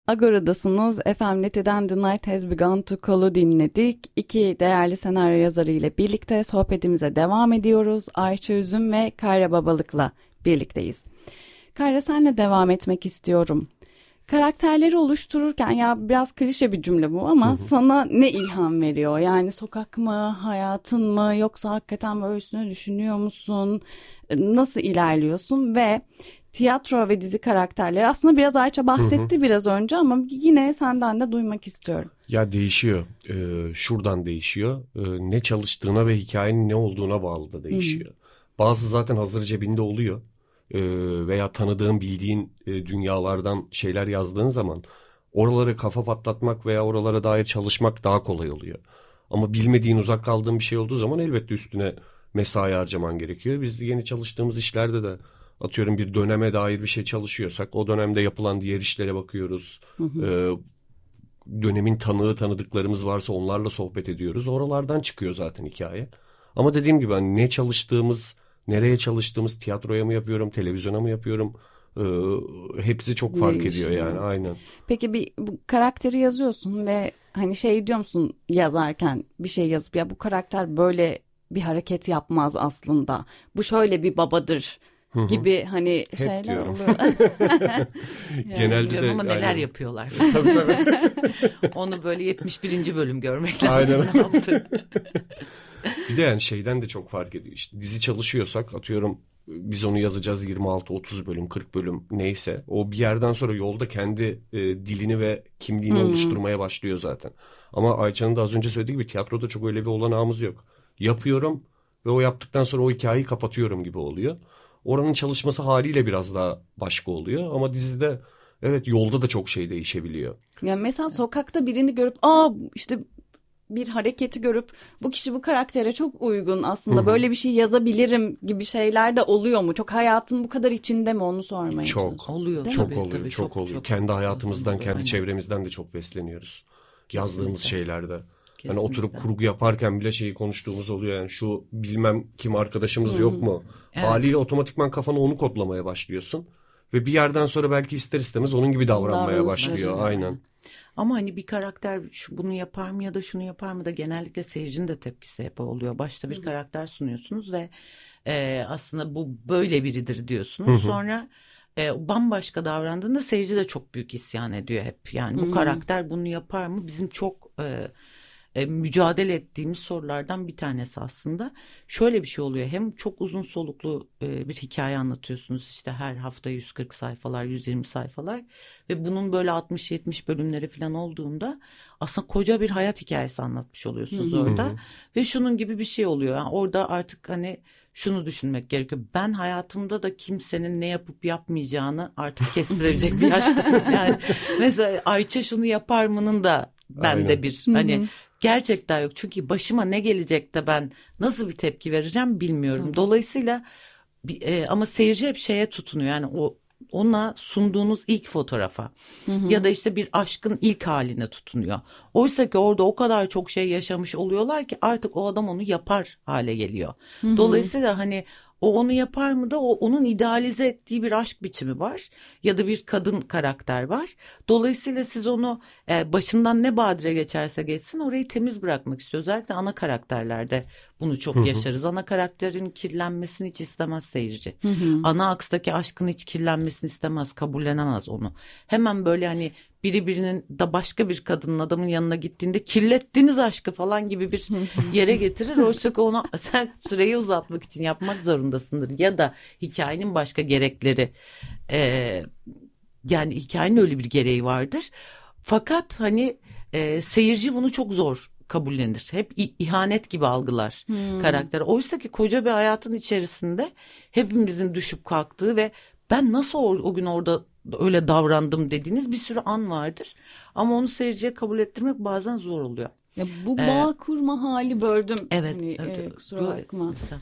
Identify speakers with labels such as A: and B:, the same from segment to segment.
A: Agora'dasınız. FM Neti'den The Night Has Begun to Call'u dinledik. İki değerli senaryo yazarı ile birlikte sohbetimize devam ediyoruz. Ayça Üzüm ve Kayra Babalık'la birlikteyiz. Kayra, senle devam etmek istiyorum. Karakterleri oluştururken, ya biraz klişe bir cümle bu ama sana ne ilham veriyor? Yani sokak mı, hayatın mı, yoksa hakikaten böyle üstüne düşünüyor musun? Nasıl ilerliyorsun? Ve tiyatro ve dizi karakterleri aslında biraz Ayça bahsetti biraz önce ama yine senden de duymak istiyorum.
B: Ya değişiyor. Şuradan değişiyor. Ne çalıştığına ve hikayenin ne olduğuna bağlı da değişiyor. Bazı zaten hazır cebinde oluyor. Veya tanıdığın, bildiğin dünyalardan şeyler yazdığın zaman oraları kafa patlatmak veya oralara dair çalışmak daha kolay oluyor. Ama bilmediğin, uzak kaldığın bir şey olduğu zaman elbette üstüne mesai harcaman gerekiyor. Biz yeni çalıştığımız işlerde de atıyorum bir döneme dair bir şey çalışıyorsak o dönemde yapılan diğer işlere bakıyoruz. Dönemin tanıdıklarımız varsa onlarla sohbet ediyoruz. Oralardan çıkıyor zaten hikaye. Ama dediğim gibi hani ne çalıştığımız, nereye çalıştığımız, tiyatroya mı yapıyorum, televizyona mı yapıyorum, hepsi çok fark ediyor yani, aynen.
A: Peki bu karakteri yazıyorsun ve hani şey diyor musun yazarken, bir şey yazıp ya bu karakter böyle bir hareket yapmaz aslında, bu şöyle bir babadır gibi hani
B: hep
A: şeyler
B: diyorum.
A: oluyor.
B: Genelde de
C: ama neler
B: aynen
C: yapıyorlar.
B: Tabii.
C: Onu böyle 71. bölüm görmek lazım.
B: Aynen.
C: Ne yaptı?
B: Bir de yani şeyden de çok fark ediyor. İşte dizi çalışıyorsak atıyorum biz onu yazacağız 26-30 bölüm, 40 bölüm neyse. O bir yerden sonra yolda kendi dilini ve kimliğini oluşturmaya başlıyor zaten. Ama Ayça'nın da az önce söylediği gibi tiyatroda çok öyle bir olanağımız yok. Yapıyorum ve o yaptıktan sonra o hikayeyi kapatıyorum gibi oluyor. Oranın çalışması haliyle biraz daha başka oluyor. Ama dizide evet, yolda da çok şey değişebiliyor.
A: Ya mesela sokakta birini görüp işte bir hareketi görüp bu kişi bu karaktere çok uygun aslında, böyle bir şey yazabilirim gibi şeyler de oluyor mu? Çok hayatın bu kadar içinde mi, onu sormaya çalışıyorum.
C: Çok oluyor.
B: Çok
C: Tabii,
B: oluyor.
C: tabii,
B: Çok oluyor.
C: çok
B: Kendi hayatımızdan, kendi
C: aynen.
B: çevremizden de çok besleniyoruz. Yazdığımız şeylerde. Hani
C: Kesinlikle.
B: oturup kurgu yaparken bile şeyi konuştuğumuz oluyor. Yani şu bilmem kim arkadaşımız yok mu?
C: Evet.
B: Haliyle otomatikman kafana onu kodlamaya başlıyorsun. Ve bir yerden sonra belki ister istemez onun gibi davranmaya başlıyor. Aynen.
C: Ama hani bir karakter bunu yapar mı ya da şunu yapar mı da genellikle seyircinin de tepkisi hep oluyor. Başta bir karakter sunuyorsunuz ve aslında bu böyle biridir diyorsunuz. Sonra bambaşka davrandığında seyirci de çok büyük isyan ediyor hep. Yani bu karakter bunu yapar mı? Bizim çok mücadele ettiğimiz sorulardan bir tanesi aslında. Şöyle bir şey oluyor. Hem çok uzun soluklu bir hikaye anlatıyorsunuz. İşte her hafta 140 sayfalar, 120 sayfalar ve bunun böyle 60-70 bölümleri falan olduğunda aslında koca bir hayat hikayesi anlatmış oluyorsunuz orada. Ve şunun gibi bir şey oluyor. Yani orada artık hani şunu düşünmek gerekiyor. Ben hayatımda da kimsenin ne yapıp yapmayacağını artık kestirebilecek bir yaştayım. Yani mesela Ayça şunu yapar mı'nın da bende
B: Aynen.
C: bir hani gerçekten yok. Çünkü başıma ne gelecek de ben nasıl bir tepki vereceğim bilmiyorum. Dolayısıyla ama seyirci hep şeye tutunuyor. Yani ona sunduğunuz ilk fotoğrafa ya da işte bir aşkın ilk haline tutunuyor. Oysa ki orada o kadar çok şey yaşamış oluyorlar ki artık o adam onu yapar hale geliyor. Dolayısıyla hani o onu yapar mı da onun idealize ettiği bir aşk biçimi var ya da bir kadın karakter var. Dolayısıyla siz onu başından ne badire geçerse geçsin orayı temiz bırakmak istiyor. Özellikle ana karakterlerde bunu çok yaşarız. Ana karakterin kirlenmesini hiç istemez seyirci. Ana akstaki aşkın hiç kirlenmesini istemez, kabullenemez onu. Hemen böyle hani birinin da başka bir kadının adamın yanına gittiğinde kirlettiniz aşkı falan gibi bir yere getirir. Oysa ki ona sen süreyi uzatmak için yapmak zorundasındır. Ya da hikayenin başka gerekleri yani hikayenin öyle bir gereği vardır. Fakat hani seyirci bunu çok zor kabullenir. Hep ihanet gibi algılar karakter. Oysa ki koca bir hayatın içerisinde hepimizin düşüp kalktığı ve ben nasıl o gün orada öyle davrandım dediğiniz bir sürü an vardır. Ama onu seyirciye kabul ettirmek bazen zor oluyor.
A: Ya bu bağ kurma hali böldüm.
C: Evet.
A: Hani, kusura bakma.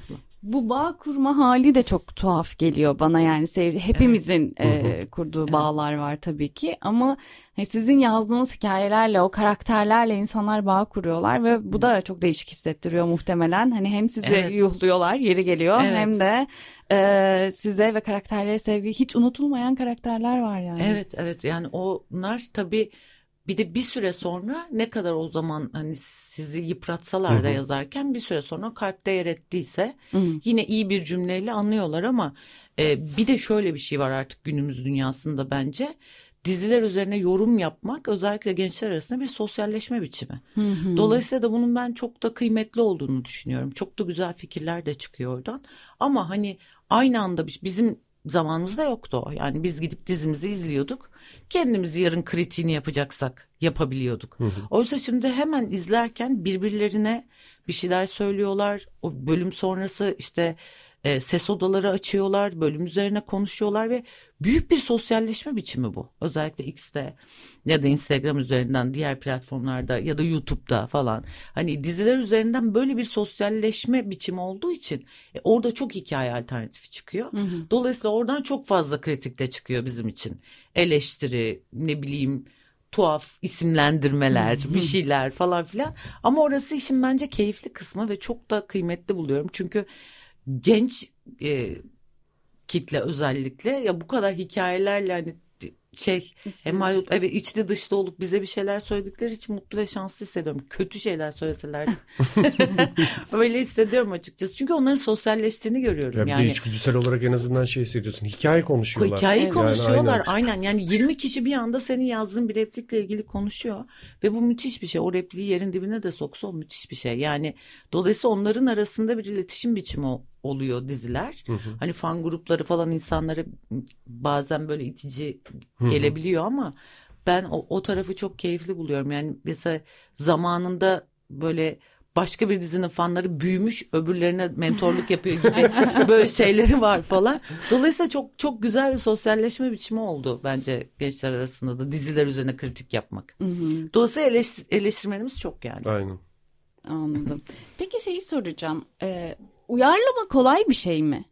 A: Bu bağ kurma hali de çok tuhaf geliyor bana, yani hepimizin kurduğu bağlar var tabii ki, ama sizin yazdığınız hikayelerle, o karakterlerle insanlar bağ kuruyorlar ve bu da çok değişik hissettiriyor muhtemelen. Hani hem sizi yuhluyorlar, yeri geliyor, hem de size ve karakterlere sevgi, hiç unutulmayan karakterler var yani.
C: Evet yani onlar tabii. Bir de bir süre sonra ne kadar o zaman hani sizi yıpratsalar da yazarken, bir süre sonra kalpte yer ettiyse yine iyi bir cümleyle anlıyorlar, ama bir de şöyle bir şey var artık günümüz dünyasında bence. Diziler üzerine yorum yapmak özellikle gençler arasında bir sosyalleşme biçimi. Dolayısıyla da bunun ben çok da kıymetli olduğunu düşünüyorum. Çok da güzel fikirler de çıkıyor oradan. Ama hani aynı anda bizim zamanımızda yoktu o. Yani biz gidip dizimizi izliyorduk. Kendimizi yarın kritiğini yapacaksak yapabiliyorduk. Oysa şimdi hemen izlerken birbirlerine bir şeyler söylüyorlar. O bölüm sonrası işte ses odaları açıyorlar, bölüm üzerine konuşuyorlar ve büyük bir sosyalleşme biçimi bu. Özellikle X'te ya da Instagram üzerinden, diğer platformlarda ya da YouTube'da falan. Hani diziler üzerinden böyle bir sosyalleşme biçimi olduğu için orada çok hikaye alternatifi çıkıyor. Dolayısıyla oradan çok fazla kritik de çıkıyor bizim için. Eleştiri, ne bileyim, tuhaf isimlendirmeler, bir şeyler falan filan. Ama orası işin bence keyifli kısmı ve çok da kıymetli buluyorum. Çünkü genç kitle özellikle ya bu kadar hikayelerle hani içli dışlı olup bize bir şeyler söyledikleri için mutlu ve şanslı hissediyorum. Kötü şeyler söyleseler öyle hissediyorum açıkçası. Çünkü onların sosyalleştiğini görüyorum.
B: Yani içgüdüsel olarak en azından hissediyorsun. Hikaye konuşuyorlar.
C: Hikaye konuşuyorlar. Yani, aynen. Yani 20 kişi bir anda senin yazdığın bir replikle ilgili konuşuyor ve bu müthiş bir şey. O repliği yerin dibine de soksa o müthiş bir şey. Yani dolayısıyla onların arasında bir iletişim biçimi oluyor diziler. Hani fan grupları falan insanları bazen böyle itici gelebiliyor ama ben o tarafı çok keyifli buluyorum. Yani mesela zamanında böyle başka bir dizinin fanları büyümüş, öbürlerine mentorluk yapıyor gibi böyle şeyleri var falan. Dolayısıyla çok çok güzel bir sosyalleşme biçimi oldu bence gençler arasında da diziler üzerine kritik yapmak. Dolayısıyla eleştirmenimiz çok yani.
B: Aynen.
A: Anladım. Peki şeyi soracağım. Uyarlama kolay bir şey mi?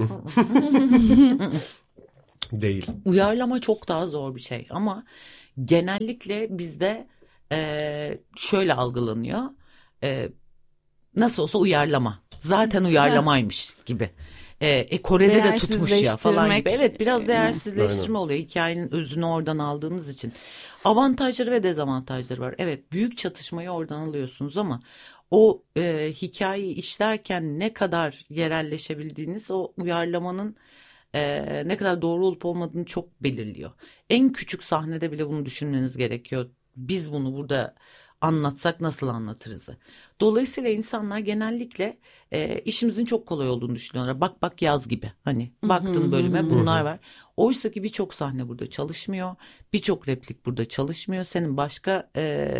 B: Değil.
C: Uyarlama çok daha zor bir şey ama genellikle bizde şöyle algılanıyor. Nasıl olsa uyarlama. Zaten uyarlamaymış gibi. Kore'de de tutmuş ya falan gibi. Evet, biraz değersizleştirme oluyor. Hikayenin özünü oradan aldığımız için. Avantajları ve dezavantajları var. Evet, büyük çatışmayı oradan alıyorsunuz ama o hikayeyi işlerken ne kadar yerelleşebildiğiniz o uyarlamanın ne kadar doğru olup olmadığını çok belirliyor. En küçük sahnede bile bunu düşünmeniz gerekiyor. Biz bunu burada anlatsak nasıl anlatırız? Dolayısıyla insanlar genellikle işimizin çok kolay olduğunu düşünüyorlar. Bak yaz gibi. Hani baktın bölüme bunlar var. Oysa ki birçok sahne burada çalışmıyor. Birçok replik burada çalışmıyor. Senin başka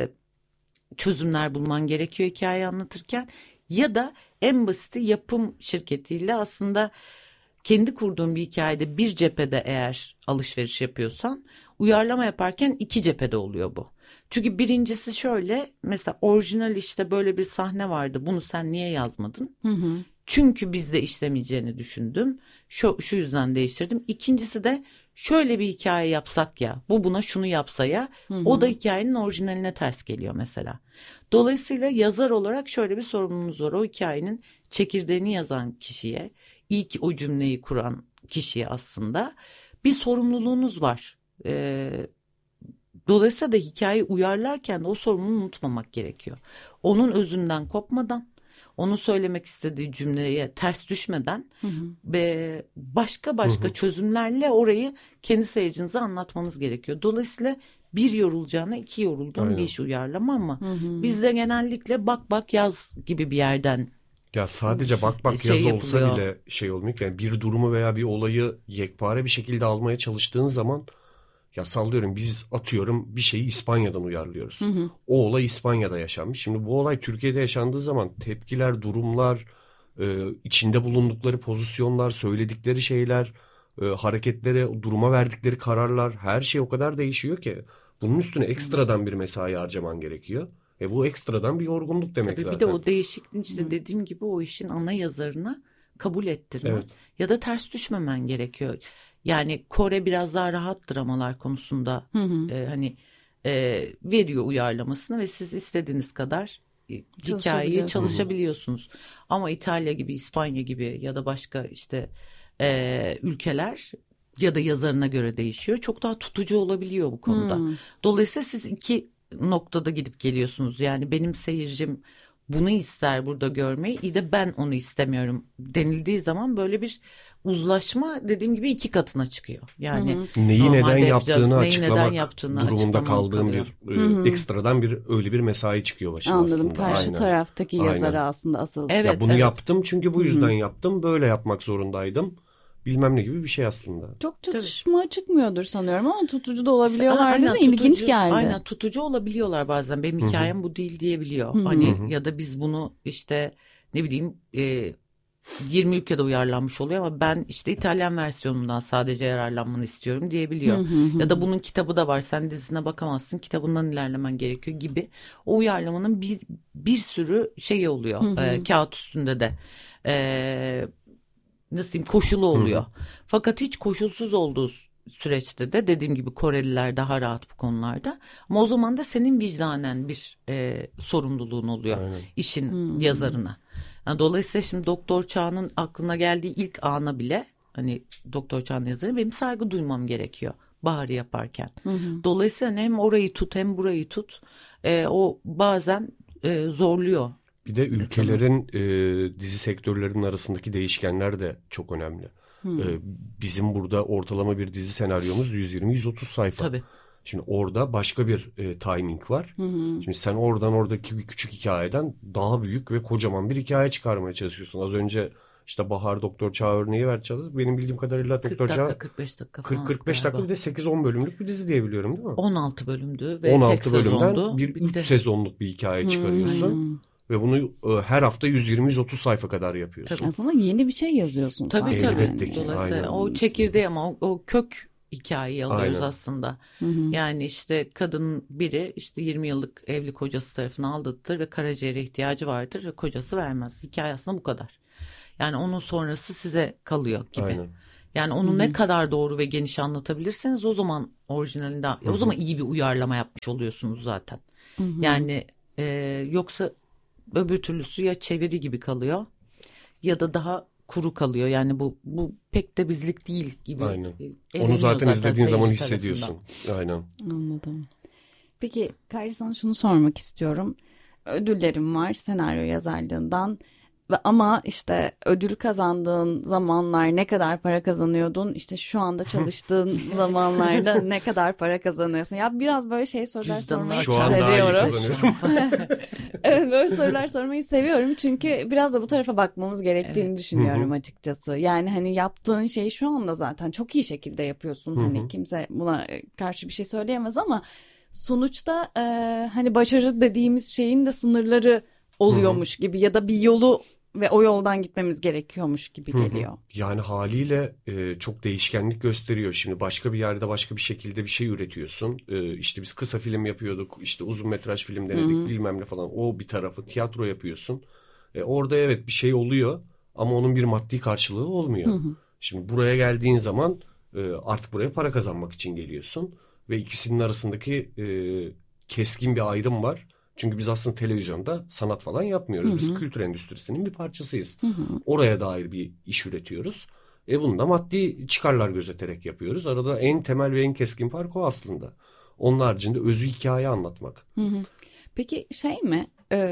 C: çözümler bulman gerekiyor hikayeyi anlatırken. Ya da en basiti yapım şirketiyle aslında kendi kurduğun bir hikayede bir cephede eğer alışveriş yapıyorsan uyarlama yaparken iki cephede oluyor bu. Çünkü birincisi şöyle, mesela orijinal işte böyle bir sahne vardı, bunu sen niye yazmadın? Çünkü bizde işlemeyeceğini düşündüm. Şu yüzden değiştirdim. İkincisi de şöyle bir hikaye yapsak ya, bu buna şunu yapsa ya, o da hikayenin orijinaline ters geliyor mesela. Dolayısıyla yazar olarak şöyle bir sorumluluğunuz var. O hikayenin çekirdeğini yazan kişiye, ilk o cümleyi kuran kişiye aslında bir sorumluluğunuz var. Dolayısıyla da hikayeyi uyarlarken de o sorumluluğu unutmamak gerekiyor. Onun özünden kopmadan, onun söylemek istediği cümleye ters düşmeden ve başka çözümlerle orayı kendi seyircinize anlatmanız gerekiyor. Dolayısıyla bir yorulacağına iki yorulduğun bir iş uyarlama ama bizde genellikle bak yaz gibi bir yerden.
B: Ya sadece bak yaz olsa bile şey olmuyor ki. Yani bir durumu veya bir olayı yekpare bir şekilde almaya çalıştığın zaman, ya sallıyorum, biz atıyorum bir şeyi İspanya'dan uyarlıyoruz. O olay İspanya'da yaşanmış. Şimdi bu olay Türkiye'de yaşandığı zaman tepkiler, durumlar, içinde bulundukları pozisyonlar, söyledikleri şeyler, hareketlere, duruma verdikleri kararlar, her şey o kadar değişiyor ki. Bunun üstüne ekstradan bir mesai harcaman gerekiyor. Bu ekstradan bir yorgunluk demek.
C: Tabii
B: zaten.
C: Bir de o değişikliğin işte dediğim gibi o işin ana yazarına kabul ettirme
B: Evet.
C: ya da ters düşmemen gerekiyor. Yani Kore biraz daha rahat dramalar konusunda hani veriyor uyarlamasını ve siz istediğiniz kadar hikayeyi çalışabiliyorsunuz. Ama İtalya gibi, İspanya gibi ya da başka işte ülkeler ya da yazarına göre değişiyor. Çok daha tutucu olabiliyor bu konuda. Dolayısıyla siz iki noktada gidip geliyorsunuz. Yani benim seyircim bunu ister burada görmeyi, iyi de ben onu istemiyorum denildiği zaman böyle bir uzlaşma dediğim gibi iki katına çıkıyor. Yani
B: neyi neden yaptığını
C: neyi
B: açıklamak
C: neden yaptığını
B: durumunda kaldığım bir ekstradan bir öyle bir mesai çıkıyor başına.
A: Anladım.
B: Aslında.
A: Karşı taraftaki yazarı aslında asıl.
C: Evet,
B: ya bunu yaptım çünkü bu yüzden yaptım. Böyle yapmak zorundaydım. Bilmem ne gibi bir şey aslında.
A: Çok çatışma çıkmıyordur sanıyorum ama tutucu da olabiliyorlar. İşte, ilginç geldi.
C: Aynen, tutucu olabiliyorlar bazen. Benim hikayem bu değil diyebiliyor. Hani ya da biz bunu işte ne bileyim 20 ülkede uyarlanmış oluyor ama ben işte İtalyan versiyonundan sadece yararlanmanı istiyorum diyebiliyor. Ya da bunun kitabı da var, sen dizisine bakamazsın, kitabından ilerlemen gerekiyor gibi. O uyarlamanın bir sürü şeyi oluyor kağıt üstünde de. Nasıl diyeyim, koşulu oluyor. Fakat hiç koşulsuz olduğu süreçte de dediğim gibi Koreliler daha rahat bu konularda. Ama o zaman da senin vicdanen bir sorumluluğun oluyor işin yazarına. Yani dolayısıyla şimdi Doktor Çağ'ın aklına geldiği ilk ana bile hani Doktor Çağ'ın yazarı benim saygı duymam gerekiyor Bahar'ı yaparken. Dolayısıyla hem orayı tut hem burayı tut. O bazen zorluyor.
B: Bir de ülkelerin dizi sektörlerinin arasındaki değişkenler de çok önemli. Bizim burada ortalama bir dizi senaryomuz 120-130 sayfa.
C: Tabii.
B: Şimdi orada başka bir timing var. Şimdi sen oradaki bir küçük hikayeden daha büyük ve kocaman bir hikaye çıkarmaya çalışıyorsun. Az önce işte Bahar Doktor Çağ örneği vereceğiz. Benim bildiğim kadarıyla Doktor Çağ
C: 45 dakika
B: 40-45 dakika bir de 8-10 bölümlük bir dizi diye biliyorum değil mi?
C: 16 bölümdü ve
B: 16
C: tek
B: bölümden
C: sezondu.
B: bir 3 sezonluk bir hikaye çıkarıyorsun. Ve bunu her hafta 120-130 sayfa kadar yapıyorsun.
A: Tabii. Aslında yeni bir şey yazıyorsun.
C: Tabii.
B: Elbette ki.
C: Dolayısıyla
B: aynen.
C: o çekirdeği ama o kök hikayeyi alıyoruz aslında. Yani işte kadın biri işte 20 yıllık evli kocası tarafından aldatılır ve karaciğere ihtiyacı vardır ve kocası vermez. Hikaye aslında bu kadar. Yani onun sonrası size kalıyor gibi.
B: Aynen.
C: Yani onu ne kadar doğru ve geniş anlatabilirseniz o zaman orijinalinde o zaman iyi bir uyarlama yapmış oluyorsunuz zaten. Yani yoksa öbür türlüsü ya çeviri gibi kalıyor ya da daha kuru kalıyor. Yani bu pek de bizlik değil gibi.
B: Aynen. Onu zaten izlediğin zaman hissediyorsun. Aynen.
A: Anladım. Peki Kayri, sana şunu sormak istiyorum. Ödüllerim var senaryo yazarlığından. Ama işte ödül kazandığın zamanlar ne kadar para kazanıyordun? İşte şu anda çalıştığın zamanlarda ne kadar para kazanıyorsun? Ya biraz böyle sorular sormayı
B: şu an daha iyi kazanıyorum.
A: Evet, böyle sorular sormayı seviyorum. Çünkü biraz da bu tarafa bakmamız gerektiğini düşünüyorum açıkçası. Yani hani yaptığın şeyi şu anda zaten çok iyi şekilde yapıyorsun. Hani kimse buna karşı bir şey söyleyemez ama sonuçta hani başarı dediğimiz şeyin de sınırları oluyormuş gibi ya da bir yolu ve o yoldan gitmemiz gerekiyormuş gibi geliyor.
B: Yani haliyle çok değişkenlik gösteriyor. Şimdi başka bir yerde başka bir şekilde bir şey üretiyorsun. İşte biz kısa film yapıyorduk, işte uzun metraj film denedik, bilmem ne falan. O bir tarafı, tiyatro yapıyorsun. Orada evet bir şey oluyor ama onun bir maddi karşılığı olmuyor. Şimdi buraya geldiğin zaman artık buraya para kazanmak için geliyorsun. Ve ikisinin arasındaki keskin bir ayrım var. Çünkü biz aslında televizyonda sanat falan yapmıyoruz. Biz kültür endüstrisinin bir parçasıyız. Oraya dair bir iş üretiyoruz. Bunu da maddi çıkarlar gözeterek yapıyoruz. Arada en temel ve en keskin fark o aslında. Onun haricinde özü hikaye anlatmak.
A: Peki mi?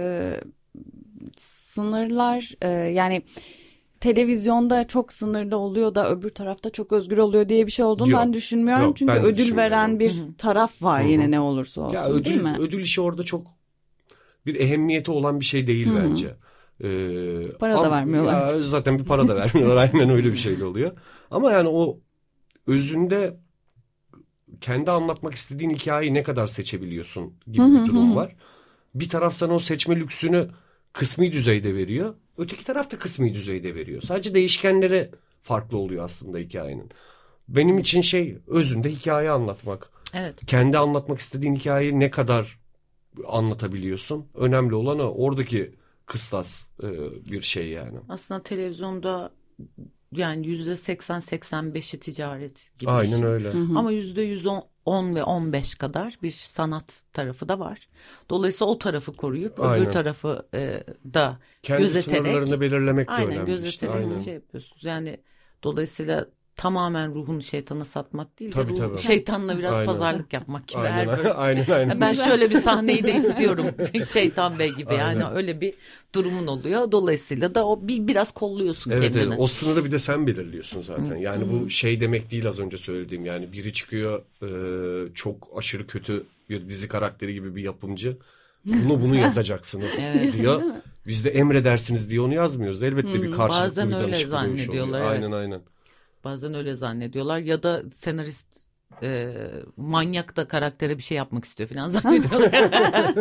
A: Sınırlar yani televizyonda çok sınırlı oluyor da öbür tarafta çok özgür oluyor diye bir şey olduğunu ben düşünmüyorum. Çünkü ödül veren bir taraf var yine ne olursa olsun,
B: ya
A: değil mi?
B: Ödül işi orada çok bir ehemmiyeti olan bir şey değil bence.
A: Para da vermiyorlar.
B: Ya, zaten bir para da vermiyorlar. Aynen öyle bir şey de oluyor. Ama yani o özünde kendi anlatmak istediğin hikayeyi ne kadar seçebiliyorsun gibi bir durum var. Bir taraf sana o seçme lüksünü kısmi düzeyde veriyor. Öteki taraf da kısmi düzeyde veriyor. Sadece değişkenleri farklı oluyor aslında hikayenin. Benim için özünde hikaye anlatmak.
C: Evet.
B: Kendi anlatmak istediğin hikayeyi ne kadar anlatabiliyorsun? Önemli olan o. Oradaki kıstas bir şey yani.
C: Aslında televizyonda yani %80-85'i ticaret gibi.
B: Aynen öyle.
C: Ama %110 ve 15 kadar bir sanat tarafı da var. Dolayısıyla o tarafı koruyup öbür tarafı da
B: kendi
C: gözeterek.
B: sınırlarını belirlemek de önemli.
C: Aynen, gözeterek şey yapıyorsunuz. Yani dolayısıyla tamamen ruhunu şeytana satmak değil de tabii. Şeytanla biraz pazarlık yapmak gibi.
B: Aynen.
C: Ben şöyle bir sahneyi de istiyorum Şeytan Bey gibi. Yani öyle bir durumun oluyor. Dolayısıyla da o biraz kolluyorsun kendini.
B: Evet, o sınırı bir de sen belirliyorsun zaten. Yani bu şey demek değil, az önce söylediğim. Yani biri çıkıyor çok aşırı kötü bir dizi karakteri gibi bir yapımcı. Bunu yazacaksınız diyor. Biz de emredersiniz diye onu yazmıyoruz. Elbette bir karşılıklı bir danışıklı dövüş oluyor. Aynen.
C: Bazen öyle zannediyorlar ya da senarist manyak da karaktere bir şey yapmak istiyor falan zannediyorlar.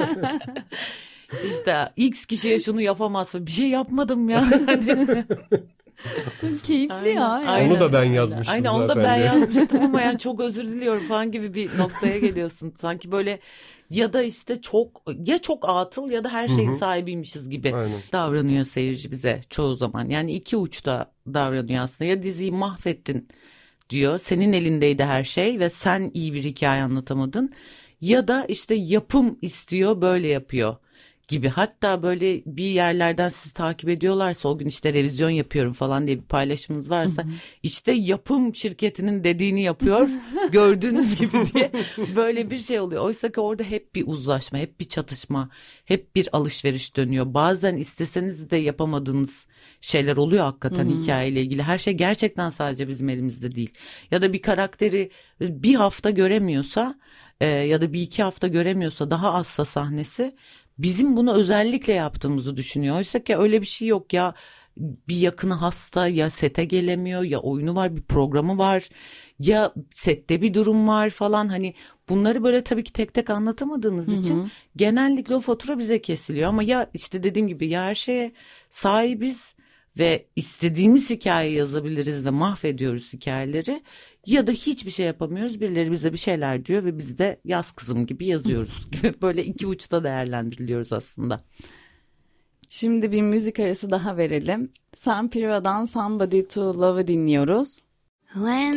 C: İşte X kişiye şunu yapamazsın, bir şey yapmadım ya.
A: Çok keyifli ya.
B: Onu da ben yazmıştım
C: aynen,
B: zaten.
C: Onu da ben yazmıştım ama yani çok özür diliyorum falan gibi bir noktaya geliyorsun. Sanki böyle ya da işte çok atıl ya da her şeyin sahibiymişiz gibi davranıyor seyirci bize çoğu zaman. Yani iki uçta davranıyor aslında. Ya diziyi mahvettin diyor, senin elindeydi her şey ve sen iyi bir hikaye anlatamadın. Ya da işte yapım istiyor, böyle yapıyor gibi. Hatta böyle bir yerlerden sizi takip ediyorlarsa, o gün işte revizyon yapıyorum falan diye bir paylaşımınız varsa, işte yapım şirketinin dediğini yapıyor gördüğünüz gibi diye böyle bir şey oluyor. Oysa ki orada hep bir uzlaşma, hep bir çatışma, hep bir alışveriş dönüyor. Bazen isteseniz de yapamadığınız şeyler oluyor hakikaten hikayeyle ilgili. Her şey gerçekten sadece bizim elimizde değil. Ya da bir karakteri bir hafta göremiyorsa ya da bir iki hafta göremiyorsa, daha azsa sahnesi, bizim bunu özellikle yaptığımızı düşünüyor. Oysa ki öyle bir şey yok ya. Bir yakını hasta, ya sete gelemiyor, ya oyunu var, bir programı var, ya sette bir durum var falan. Hani bunları böyle tabii ki tek tek anlatamadığınız için genellikle o fatura bize kesiliyor. Ama ya işte dediğim gibi, ya her şeye sahibiz ve istediğimiz hikayeyi yazabiliriz ve mahvediyoruz hikayeleri, ya da hiçbir şey yapamıyoruz. Birileri bize bir şeyler diyor ve biz de yaz kızım gibi yazıyoruz gibi, böyle iki uçta değerlendiriliyoruz aslında.
A: Şimdi bir müzik arası daha verelim. Sam Pira'dan Somebody to Love'ı dinliyoruz.
D: When